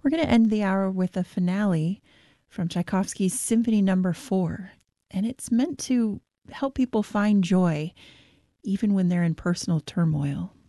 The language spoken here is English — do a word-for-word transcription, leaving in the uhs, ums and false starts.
We're going to end the hour with a finale from Tchaikovsky's Symphony Number Four, and it's meant to help people find joy even when they're in personal turmoil.